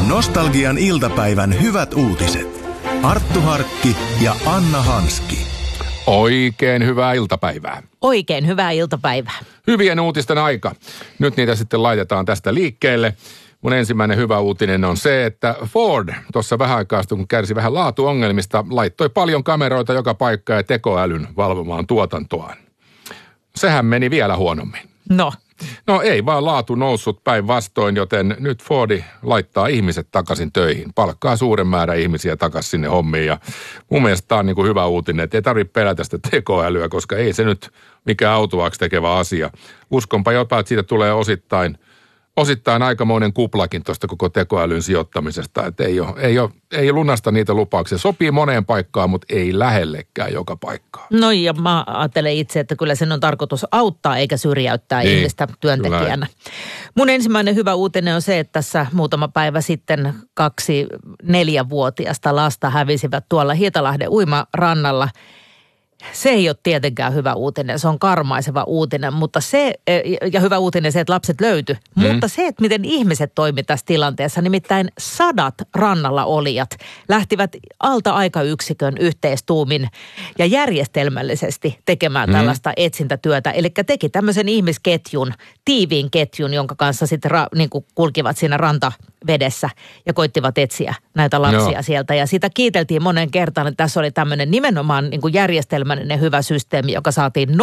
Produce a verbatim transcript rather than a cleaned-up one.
Nostalgian iltapäivän hyvät uutiset. Arttu Harkki ja Anna Hanski. Oikein hyvää iltapäivää. Oikein hyvää iltapäivää. Hyvien uutisten aika. Nyt niitä sitten laitetaan tästä liikkeelle. Mun ensimmäinen hyvä uutinen on se, että Ford tuossa vähän aikaa sitten, kun kärsi vähän laatuongelmista, laittoi paljon kameroita joka paikkaan ja tekoälyn valvomaan tuotantoaan. Sehän meni vielä huonommin. No. No ei vaan laatu noussut päinvastoin, joten nyt Fordi laittaa ihmiset takaisin töihin. Palkkaa suuren määrän ihmisiä takaisin sinne hommiin ja mun mielestä tämä on niin kuin hyvä uutinen, että ei tarvitse pelätä sitä tekoälyä, koska ei se nyt mikään autuaaksi tekevä asia. Uskonpa jopa, että siitä tulee osittain, osittain aikamoinen kuplakin tuosta koko tekoälyn sijoittamisesta, että ei, ole, ei, ole, ei lunasta niitä lupauksia. Sopii moneen paikkaan, mutta ei lähellekään joka paikkaan. No ja mä ajattelen itse, että kyllä sen on tarkoitus auttaa eikä syrjäyttää niin, ihmistä työntekijänä. Kyllä. Mun ensimmäinen hyvä uutinen on se, että tässä muutama päivä sitten kaksi neljävuotiasta lasta hävisivät tuolla Hietalahden uimarannalla. Se ei ole tietenkään hyvä uutinen, se on karmaiseva uutinen, mutta se, ja hyvä uutinen se, että lapset löytyi, mm. mutta se, että miten ihmiset toimi tässä tilanteessa, nimittäin sadat rannalla olijat lähtivät alta aikayksikön yhteistuumin ja järjestelmällisesti tekemään mm. tällaista etsintätyötä, eli teki tämmöisen ihmisketjun, tiiviin ketjun, jonka kanssa sitten ra, niin kuin kulkivat siinä rantavedessä ja koittivat etsiä näitä lapsia no. sieltä, ja sitä kiiteltiin monen kertaan, että tässä oli tämmöinen nimenomaan niin kuin järjestelmä hyvä systeemi, joka saatiin